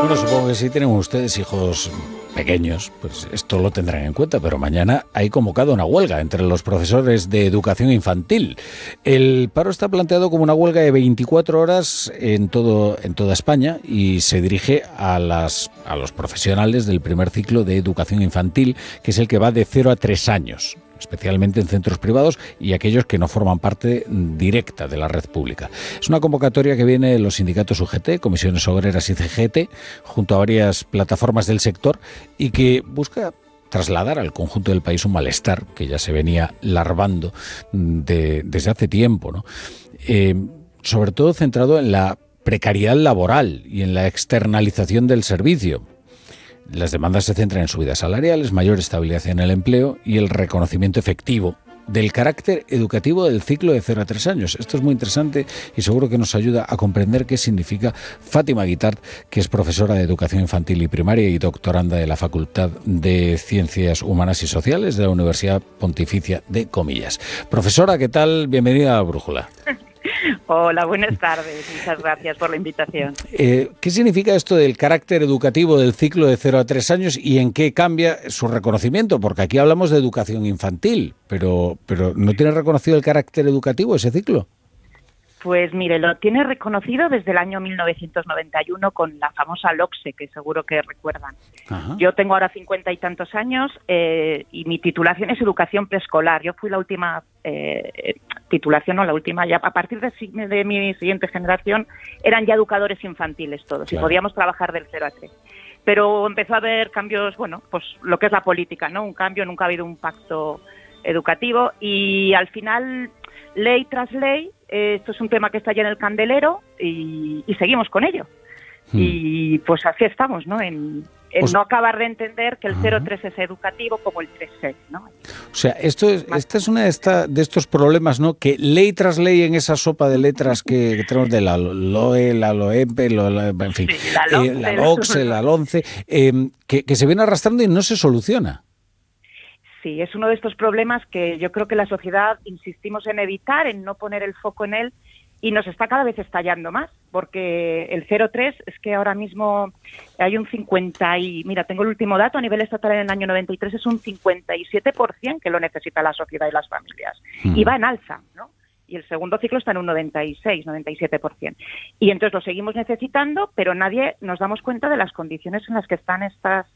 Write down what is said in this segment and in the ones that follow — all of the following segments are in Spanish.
Bueno, supongo que si tienen ustedes hijos pequeños, pues esto lo tendrán en cuenta, pero mañana hay convocado una huelga entre los profesores de educación infantil. El paro está planteado como una huelga de 24 horas en toda España y se dirige a los profesionales del primer ciclo de educación infantil, que es el que va de 0 a 3 años. Especialmente en centros privados y aquellos que no forman parte directa de la red pública. Es una convocatoria que viene de los sindicatos UGT, Comisiones Obreras y CGT, junto a varias plataformas del sector y que busca trasladar al conjunto del país un malestar que ya se venía larvando desde hace tiempo, ¿no? Sobre todo centrado en la precariedad laboral y en la externalización del servicio. Las demandas se centran en subidas salariales, mayor estabilidad en el empleo y el reconocimiento efectivo del carácter educativo del ciclo de 0 a 3 años. Esto es muy interesante y seguro que nos ayuda a comprender qué significa Fátima Guitart, que es profesora de Educación Infantil y Primaria y doctoranda de la Facultad de Ciencias Humanas y Sociales de la Universidad Pontificia de Comillas. Profesora, ¿qué tal? Bienvenida a la Brújula. Hola, buenas tardes. Muchas gracias por la invitación. ¿Qué significa esto del carácter educativo del ciclo de 0 a 3 años y en qué cambia su reconocimiento? Porque aquí hablamos de educación infantil, pero ¿no tiene reconocido el carácter educativo ese ciclo? Pues mire, lo tiene reconocido desde el año 1991 con la famosa LOCSE, que seguro que recuerdan. Ajá. Yo tengo ahora 50 y tantos años y mi titulación es educación preescolar. Yo fui la última titulación, no la última, ya a partir de mi siguiente generación eran ya educadores infantiles todos, claro. Y podíamos trabajar del 0 a 3. Pero empezó a haber cambios, bueno, pues lo que es la política, ¿no? Un cambio, nunca ha habido un pacto educativo y al final, ley tras ley, esto es un tema que está ya en el candelero y seguimos con ello. Y pues así estamos, ¿no? En no acabar de entender que el 0-3 es educativo como el 3-6, ¿no? O sea, esta es una de estos problemas, ¿no? Que ley tras ley en esa sopa de letras que tenemos de la LOE, la LOEPE, en fin, sí, la LOCSE, la LONCE, que se viene arrastrando y no se soluciona. Sí, es uno de estos problemas que yo creo que la sociedad insistimos en evitar, en no poner el foco en él, y nos está cada vez estallando más, porque el 0-3 es que ahora mismo hay un 50 y... Mira, tengo el último dato, a nivel estatal en el año 93 es un 57% que lo necesita la sociedad y las familias. Y va en alza, ¿no? Y el segundo ciclo está en un 96, 97%. Y entonces lo seguimos necesitando, pero nadie nos damos cuenta de las condiciones en las que están estas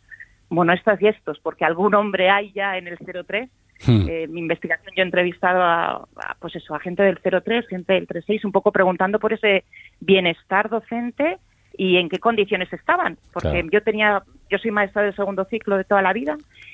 y estos, porque algún hombre hay ya en el 0-3. Mi investigación, yo he entrevistado a gente del 0-3, gente del 3-6, un poco preguntando por ese bienestar docente y en qué condiciones estaban. Porque claro. Yo soy maestra del segundo ciclo de toda la vida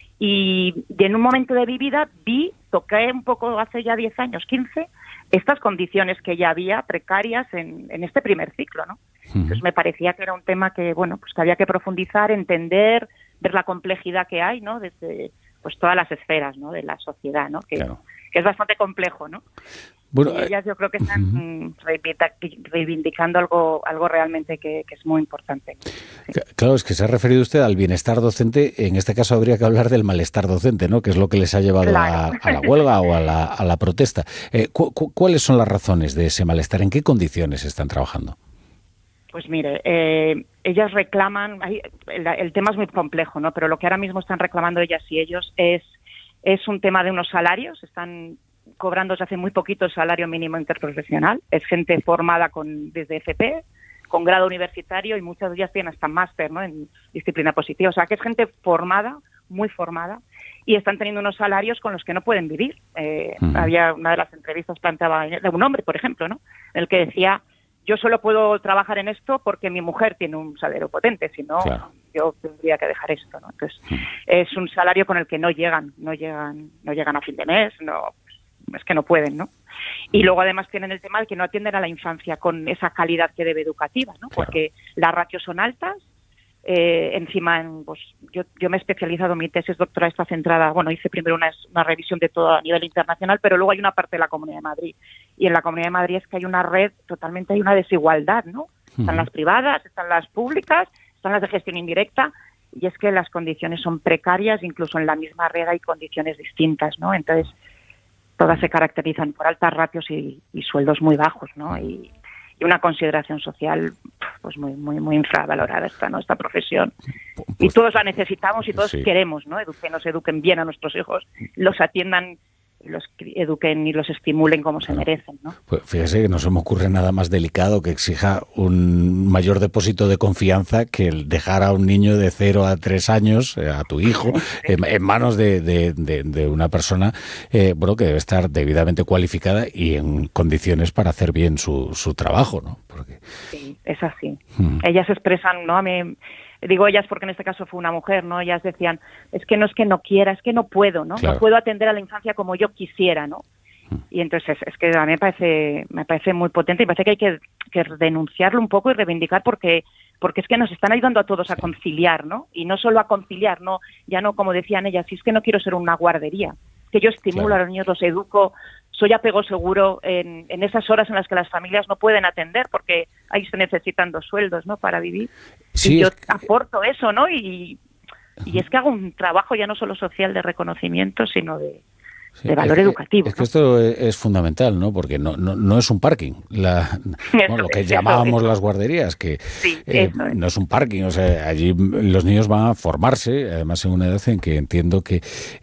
y en un momento de mi vida toqué un poco hace ya 10 años, 15, estas condiciones que ya había precarias en este primer ciclo, ¿no? Entonces me parecía que era un tema que, bueno, pues que había que profundizar, entender, ver la complejidad que hay, ¿no? Desde pues todas las esferas, ¿no? De la sociedad, ¿no? Que es bastante complejo, ¿no? Bueno, y ellas yo creo que están reivindicando algo realmente que es muy importante. Sí. Claro, es que se ha referido usted al bienestar docente. En este caso habría que hablar del malestar docente, ¿no? Que es lo que les ha llevado claro. a la huelga o a la protesta. ¿Cuáles son las razones de ese malestar? ¿En qué condiciones están trabajando? Pues mire, ellas reclaman, el tema es muy complejo, ¿no? Pero lo que ahora mismo están reclamando ellas y ellos es un tema de unos salarios. Están cobrando desde hace muy poquito el salario mínimo interprofesional. Es gente formada desde FP, con grado universitario y muchas de ellas tienen hasta máster, ¿no? En disciplina positiva. O sea, que es gente formada, muy formada, y están teniendo unos salarios con los que no pueden vivir. Había una de las entrevistas planteaba de un hombre, por ejemplo, ¿no? En el que decía: yo solo puedo trabajar en esto porque mi mujer tiene un salario potente, si no, claro. Yo tendría que dejar esto, ¿no? Entonces, es un salario con el que no llegan a fin de mes, es que no pueden, ¿no? Y luego además tienen el tema de que no atienden a la infancia con esa calidad que debe educativa, ¿no? Claro. Porque las ratios son altas. Encima, yo me he especializado, mi tesis doctoral está centrada, hice primero una revisión de todo a nivel internacional, pero luego hay una parte de la Comunidad de Madrid, y en la Comunidad de Madrid es que hay una red, totalmente hay una desigualdad, ¿no? Están las privadas, están las públicas, están las de gestión indirecta, y es que las condiciones son precarias, incluso en la misma red hay condiciones distintas, ¿no? Entonces, todas se caracterizan por altas ratios y sueldos muy bajos, ¿no? Y una consideración social pues muy infravalorada esta profesión. Y todos la necesitamos y todos queremos, ¿no? Que nos eduquen bien a nuestros hijos, los atiendan, los eduquen y los estimulen como se merecen, ¿no? Pues fíjese que no se me ocurre nada más delicado que exija un mayor depósito de confianza que el dejar a un niño de 0 a 3 años, a tu hijo, en manos de una persona bueno, que debe estar debidamente cualificada y en condiciones para hacer bien su trabajo, ¿no? Porque... Sí, es así. Ellas expresan, ¿no? A mí, digo ellas porque en este caso fue una mujer, ¿no? Ellas decían, es que no quiera, es que no puedo, ¿no? Claro. No puedo atender a la infancia como yo quisiera, ¿no? Y entonces es que a mí me parece muy potente y me parece que hay que denunciarlo un poco y reivindicar porque es que nos están ayudando a todos a conciliar, ¿no? Y no solo a conciliar, no, ya no como decían ellas, si es que no quiero ser una guardería, que yo estimulo a los niños, los educo, soy apego seguro en esas horas en las que las familias no pueden atender porque ahí se necesitan 2 sueldos, ¿no? Para vivir. Sí, y yo aporto eso, ¿no? Y es que hago un trabajo ya no solo social de reconocimiento, sino de valor educativo. Es que esto es fundamental, ¿no? Porque no es un parking. Lo que llamábamos las guarderías, que no es un parking. O sea, allí los niños van a formarse, además en una edad en que entiendo que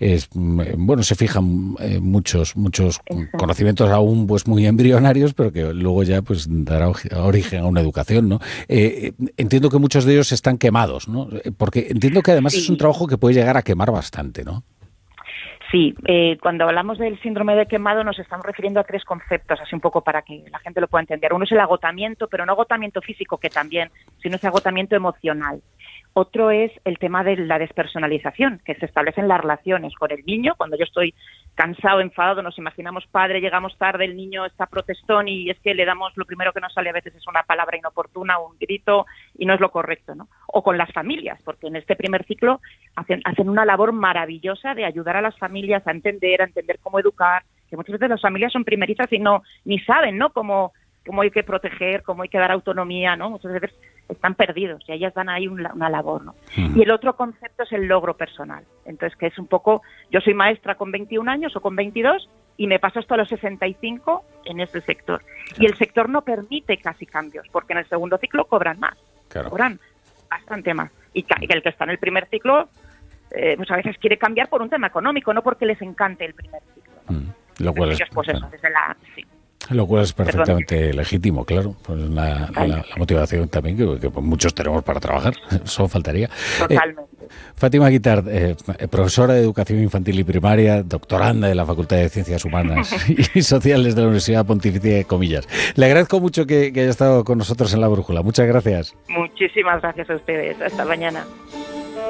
se fijan muchos conocimientos aún pues muy embrionarios, pero que luego ya pues dará origen a una educación, ¿no? Entiendo que muchos de ellos están quemados, ¿no? Porque entiendo que además es un trabajo que puede llegar a quemar bastante, ¿no? Sí, cuando hablamos del síndrome de quemado nos estamos refiriendo a 3 conceptos, así un poco para que la gente lo pueda entender. Uno es el agotamiento, pero no agotamiento físico, que también, sino ese agotamiento emocional. Otro es el tema de la despersonalización, que se establecen las relaciones con el niño. Cuando yo estoy cansado, enfadado, nos imaginamos padre, llegamos tarde, el niño está protestón y es que le damos, lo primero que nos sale a veces es una palabra inoportuna, un grito, y no es lo correcto, ¿no? O con las familias, porque en este primer ciclo hacen una labor maravillosa de ayudar a las familias a entender cómo educar, que muchas veces las familias son primerizas y ni saben, ¿no? Cómo hay que proteger, cómo hay que dar autonomía, ¿no? Muchas veces están perdidos y ellas dan ahí una labor, ¿no? Y el otro concepto es el logro personal. Entonces, que es un poco, yo soy maestra con 21 años o con 22 y me paso hasta los 65 en este sector. Y el sector no permite casi cambios, porque en el segundo ciclo cobran más, cobran bastante más. Y el que está en el primer ciclo, pues a veces quiere cambiar por un tema económico, no porque les encante el primer ciclo, ¿no? Lo cual ellos, pues eso, desde la... Sí. Lo cual es perfectamente legítimo, claro. Pues la motivación también que muchos tenemos para trabajar, eso faltaría. Totalmente. Fátima Guitart, profesora de Educación Infantil y Primaria, doctoranda de la Facultad de Ciencias Humanas y Sociales de la Universidad Pontificia de Comillas. Le agradezco mucho que haya estado con nosotros en La Brújula. Muchas gracias. Muchísimas gracias a ustedes. Hasta mañana.